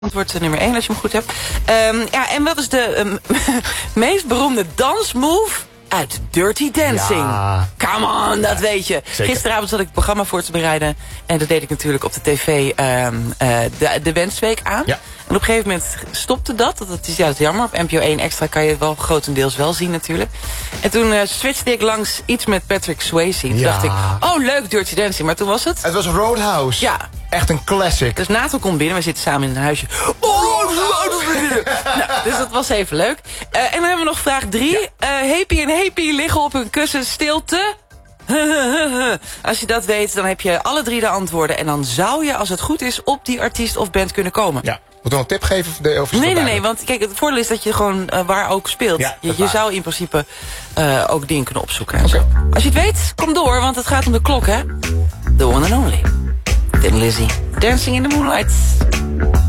Antwoord nummer 1 als je hem goed hebt. En wat is de meest beroemde dansmove uit Dirty Dancing? Ja. Come on, dat weet je. Zeker. Gisteravond zat ik het programma voor te bereiden. En dat deed ik natuurlijk op de tv de Wensweek aan. Ja. En op een gegeven moment stopte dat. Dat is juist jammer. Op NPO 1 Extra kan je het wel grotendeels wel zien natuurlijk. En toen switchte ik langs iets met Patrick Swayze. Toen dacht ik, oh leuk, Dirty Dancing. Maar toen was het... Het was Roadhouse. Ja. Echt een classic. Dus Nato komt binnen, we zitten samen in een huisje. Dus dat was even leuk. En dan hebben we nog vraag 3. Happy en Happy liggen op hun kussen stilte. Als je dat weet, dan heb je alle 3 de antwoorden. En dan zou je, als het goed is, op die artiest of band kunnen komen. Ja. Moet je nog een tip geven? Of nee, want kijk, het voordeel is dat je gewoon waar ook speelt. Ja, je zou in principe ook dingen kunnen opzoeken. En zo. Als je het weet, kom door, want het gaat om de klok, hè. The one and only. Thin Lizzy. Dancing in the Moonlight.